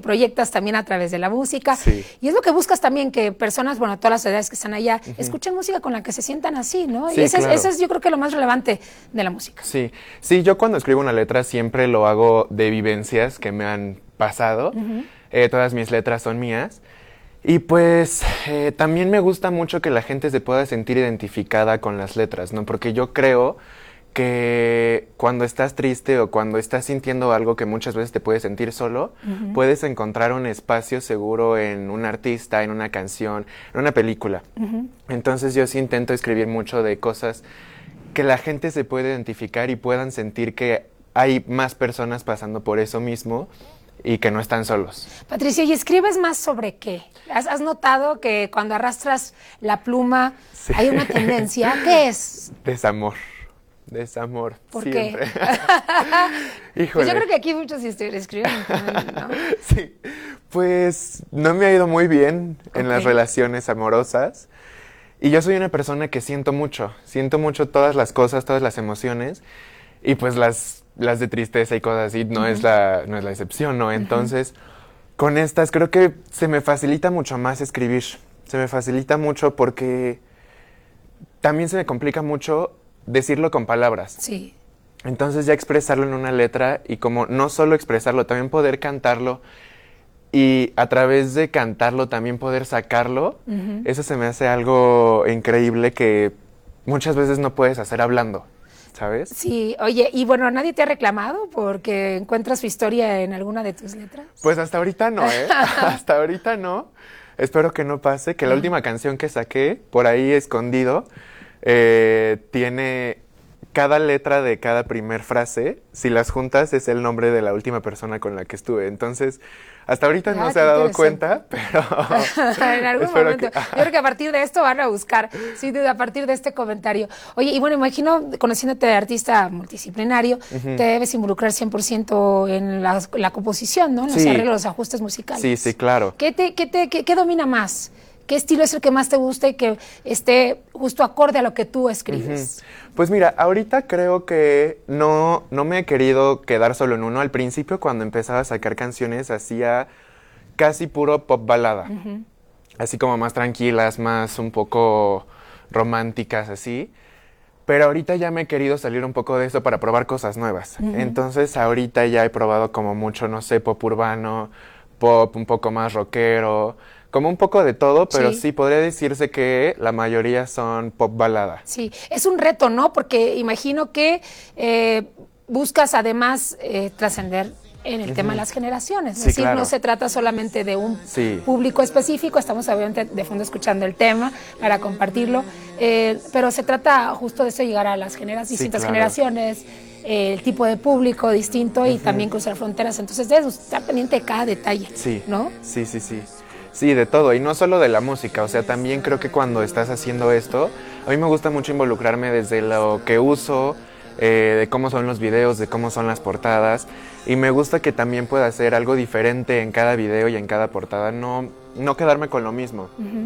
proyectas también a través de la música. Sí. Y es lo que buscas también, que personas, bueno, todas las edades que están allá, escuchen música con la que se sientan así, ¿no? Sí, Y eso claro. es yo creo que lo más relevante de la música. Sí, sí, yo cuando escribo una letra siempre lo hago de vivencias que me han pasado. Todas mis letras son mías. Y pues también me gusta mucho que la gente se pueda sentir identificada con las letras, ¿no? Porque yo creo que cuando estás triste o cuando estás sintiendo algo que muchas veces te puedes sentir solo, puedes encontrar un espacio seguro en un artista, en una canción, en una película. Entonces yo sí intento escribir mucho de cosas que la gente se puede identificar y puedan sentir que hay más personas pasando por eso mismo y que no están solos. Patricia, ¿y escribes más sobre qué? ¿Has notado que cuando arrastras la pluma Sí. hay una tendencia? ¿Qué es? Desamor. Desamor. ¿Por siempre. qué? Híjole. Pues yo creo que aquí muchos escriben también, ¿no? Sí. Pues no me ha ido muy bien en las relaciones amorosas. Y yo soy una persona que siento mucho todas las cosas, todas las emociones. Y pues las de tristeza y cosas así no es la excepción, ¿no? Entonces, con estas creo que se me facilita mucho más escribir. Se me facilita mucho porque también se me complica mucho decirlo con palabras. Sí. Entonces ya expresarlo en una letra y como no solo expresarlo, también poder cantarlo y a través de cantarlo también poder sacarlo, eso se me hace algo increíble que muchas veces no puedes hacer hablando. ¿Sabes? Sí, oye, y bueno, ¿nadie te ha reclamado porque encuentras su historia en alguna de tus letras? Pues hasta ahorita no, ¿eh? Hasta ahorita no. Espero que no pase, que la última canción que saqué, por ahí escondido, tiene cada letra de cada primer frase, si las juntas es el nombre de la última persona con la que estuve. Entonces, hasta ahorita no se ha dado cuenta, pero en algún momento. Yo creo que a partir de esto van a buscar, sí, a partir de este comentario. Oye, y bueno, imagino, conociéndote de artista multidisciplinario, te debes involucrar 100% en la composición, ¿no? En los arreglos, los ajustes musicales. Sí, sí, claro. ¿Qué domina más? ¿Qué estilo es el que más te gusta y que esté justo acorde a lo que tú escribes? Pues mira, ahorita creo que no me he querido quedar solo en uno. Al principio, cuando empezaba a sacar canciones, hacía casi puro pop balada. Así como más tranquilas, más un poco románticas, así. Pero ahorita ya me he querido salir un poco de eso para probar cosas nuevas. Entonces ahorita ya he probado como mucho, no sé, pop urbano, pop un poco más rockero, como un poco de todo, pero sí podría decirse que la mayoría son pop balada. Sí, es un reto, ¿no? Porque imagino que buscas además trascender en el tema de las generaciones. Es decir, no se trata solamente de un público específico, estamos obviamente de fondo escuchando el tema para compartirlo, pero se trata justo de eso, llegar a las distintas generaciones, el tipo de público distinto y también cruzar fronteras. Entonces debes estar pendiente de cada detalle, ¿no? Sí. Sí, de todo, y no solo de la música, o sea, también creo que cuando estás haciendo esto, a mí me gusta mucho involucrarme desde lo que uso, de cómo son los videos, de cómo son las portadas, y me gusta que también pueda hacer algo diferente en cada video y en cada portada, no quedarme con lo mismo,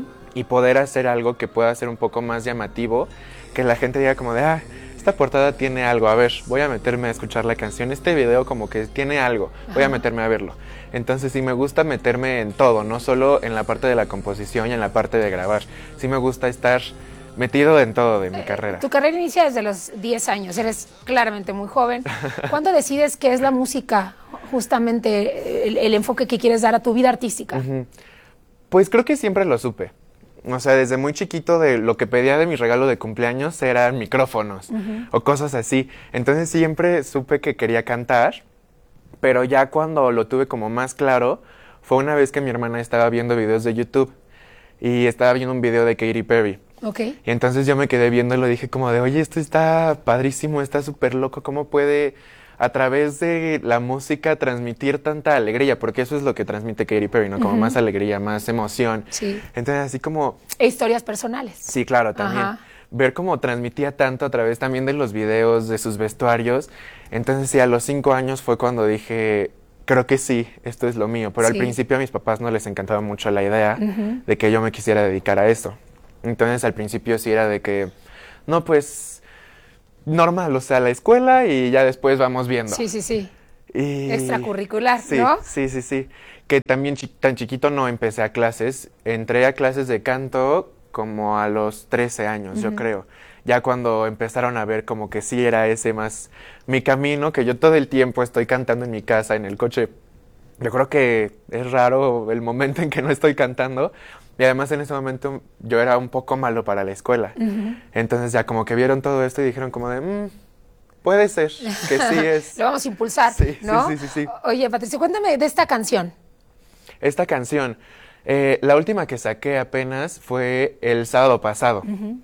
y poder hacer algo que pueda ser un poco más llamativo, que la gente diga como de, esta portada tiene algo, a ver, voy a meterme a escuchar la canción, este video como que tiene algo, voy a meterme a verlo. Entonces sí me gusta meterme en todo, no solo en la parte de la composición y en la parte de grabar. Sí me gusta estar metido en todo de mi carrera. Tu carrera inicia desde los 10 años, eres claramente muy joven. ¿Cuándo decides que es la música justamente el enfoque que quieres dar a tu vida artística? Pues creo que siempre lo supe. O sea, desde muy chiquito de lo que pedía de mi regalo de cumpleaños eran micrófonos o cosas así. Entonces siempre supe que quería cantar. Pero ya cuando lo tuve como más claro, fue una vez que mi hermana estaba viendo videos de YouTube y estaba viendo un video de Katy Perry. Y entonces yo me quedé viendo y lo dije como de, oye, esto está padrísimo, está súper loco, ¿cómo puede a través de la música transmitir tanta alegría? Porque eso es lo que transmite Katy Perry, ¿no? Como más alegría, más emoción. Entonces así como... E historias personales. Sí, claro, también. Ver cómo transmitía tanto a través también de los videos, de sus vestuarios. Entonces sí, a los 5 años fue cuando dije, creo que sí, esto es lo mío. Pero al principio a mis papás no les encantaba mucho la idea de que yo me quisiera dedicar a eso. Entonces al principio sí era de que, no, pues, normal, o sea, la escuela y ya después vamos viendo. Sí. Y... extracurricular, ¿no? Sí. que también tan chiquito no empecé a clases. Entré a clases de canto como a los 13 años, yo creo. Ya cuando empezaron a ver como que sí era ese más mi camino, que yo todo el tiempo estoy cantando en mi casa, en el coche. Yo creo que es raro el momento en que no estoy cantando. Y además en ese momento yo era un poco malo para la escuela. Entonces ya como que vieron todo esto y dijeron como de, puede ser que sí es. Lo vamos a impulsar, sí, ¿no? Sí. Oye, Patricio, cuéntame de esta canción. Esta canción, la última que saqué apenas fue el sábado pasado.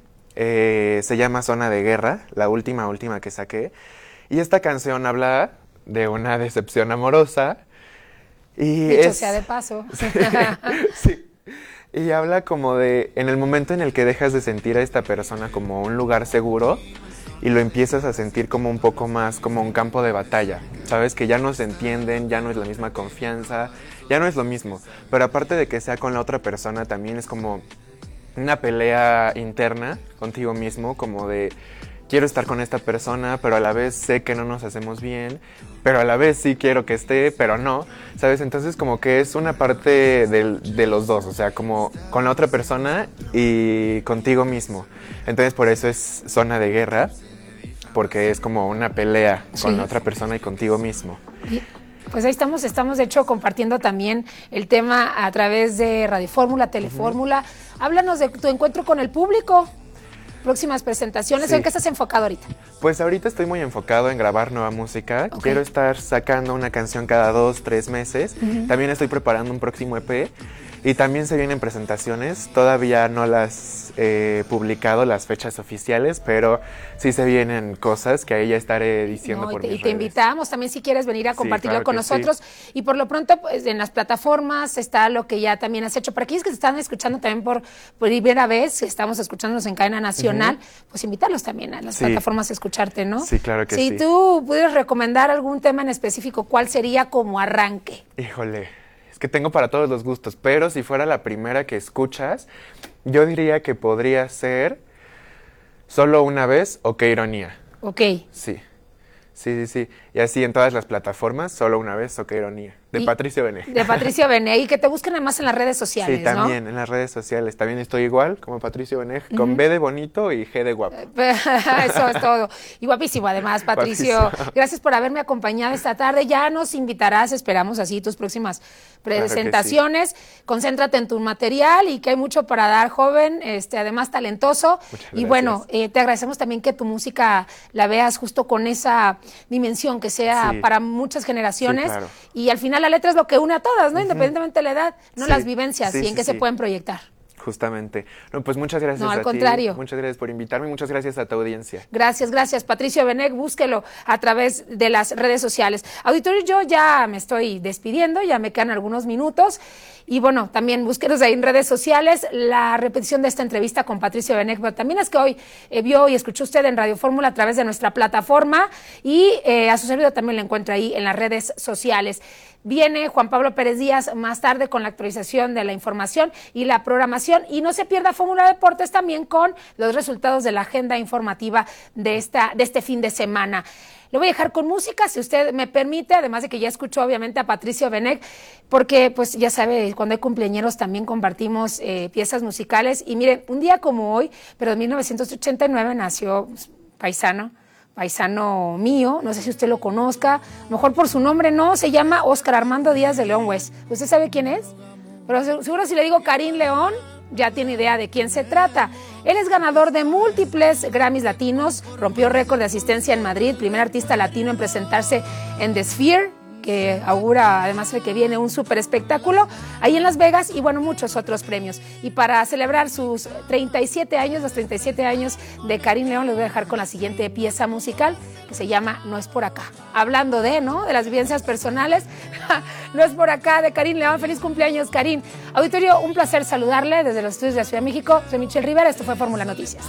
Se llama Zona de Guerra, la última que saqué. Y esta canción habla de una decepción amorosa. Y dicho sea de paso. Sí. Y habla como de, en el momento en el que dejas de sentir a esta persona como un lugar seguro y lo empiezas a sentir como un poco más como un campo de batalla. Sabes que ya no se entienden, ya no es la misma confianza, ya no es lo mismo. Pero aparte de que sea con la otra persona, también es como una pelea interna contigo mismo, como de quiero estar con esta persona, pero a la vez sé que no nos hacemos bien, pero a la vez sí quiero que esté, pero no, ¿sabes? Entonces como que es una parte de los dos, o sea, como con la otra persona y contigo mismo. Entonces por eso es Zona de Guerra, porque es como una pelea con la otra persona y contigo mismo. Pues ahí estamos de hecho compartiendo también el tema a través de Radio Fórmula, Telefórmula. Háblanos de tu encuentro con el público. Próximas presentaciones, ¿en qué estás enfocado ahorita? Pues ahorita estoy muy enfocado en grabar nueva música. Quiero estar sacando una canción cada 2-3 meses. También estoy preparando un próximo EP. Y también se vienen presentaciones. Todavía no las he publicado, las fechas oficiales, pero sí se vienen cosas que ahí ya estaré diciendo por mis redes. Y te invitamos también si quieres venir a compartirlo con nosotros. Sí. Y por lo pronto, pues en las plataformas está lo que ya también has hecho. Para aquellos que te están escuchando también por primera vez, estamos escuchándonos en cadena nacional, pues invitarlos también a las plataformas a escucharte, ¿no? Sí, claro que sí. Si tú pudieras recomendar algún tema en específico, ¿cuál sería como arranque? Híjole. Que tengo para todos los gustos, pero si fuera la primera que escuchas, yo diría que podría ser Solo una vez o Qué ironía. Ok. Sí. Y así en todas las plataformas, Solo una vez o Qué ironía. De Patricio Bené. De Patricio Bené. Y que te busquen además en las redes sociales, sí, también, ¿no? En las redes sociales. También estoy igual, como Patricio Bené, con B de bonito y G de guapo. Eso es todo. Y guapísimo además, Patricio. Gracias por haberme acompañado esta tarde. Ya nos invitarás, esperamos así, tus próximas presentaciones. Claro sí. Concéntrate en tu material y que hay mucho para dar, joven, además talentoso. Y bueno, te agradecemos también que tu música la veas justo con esa dimensión, que sea para muchas generaciones. Sí, claro. Y al final la letra es lo que une a todas, ¿no? Independientemente de la edad, no las vivencias y en qué se pueden proyectar. Justamente. No, pues muchas gracias a ti. No, al contrario. Muchas gracias por invitarme y muchas gracias a tu audiencia. Gracias. Patricio Bené, búsquelo a través de las redes sociales. Auditorio, yo ya me estoy despidiendo, ya me quedan algunos minutos. Y bueno, también búsquenos ahí en redes sociales la repetición de esta entrevista con Patricio Bené, pero también es que hoy vio y escuchó usted en Radio Fórmula a través de nuestra plataforma y a su servidor también lo encuentra ahí en las redes sociales. Viene Juan Pablo Pérez Díaz más tarde con la actualización de la información y la programación. Y no se pierda Fórmula Deportes también con los resultados de la agenda informativa de este fin de semana. Lo voy a dejar con música, si usted me permite, además de que ya escuchó obviamente a Patricio Bené, porque pues ya sabe, cuando hay cumpleañeros también compartimos piezas musicales. Y miren, un día como hoy, pero en 1989 nació paisano mío, no sé si usted lo conozca, mejor por su nombre no, se llama Óscar Armando Díaz de León West. ¿Usted sabe quién es? Pero seguro si le digo Karim León, ya tiene idea de quién se trata. Él es ganador de múltiples Grammys latinos, rompió récord de asistencia en Madrid, primer artista latino en presentarse en The Sphere, que augura además de que viene un súper espectáculo ahí en Las Vegas y bueno, muchos otros premios. Y para celebrar sus 37 años, los 37 años de Karim León, les voy a dejar con la siguiente pieza musical que se llama No es por acá. Hablando de las vivencias personales, No es por acá, de Karim León. Feliz cumpleaños, Karim. Auditorio, un placer saludarle desde los estudios de la Ciudad de México. Soy Michelle Rivera, esto fue Fórmula Noticias.